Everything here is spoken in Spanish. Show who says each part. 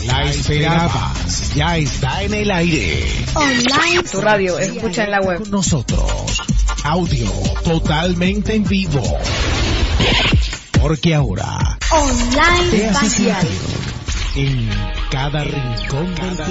Speaker 1: La esperabas. Ya está en el aire.
Speaker 2: Online. Tu radio, escucha en la web.
Speaker 1: Con nosotros. Audio totalmente en vivo. Porque ahora.
Speaker 2: Online
Speaker 1: te hace
Speaker 2: Espacial.
Speaker 1: sentir en cada rincón del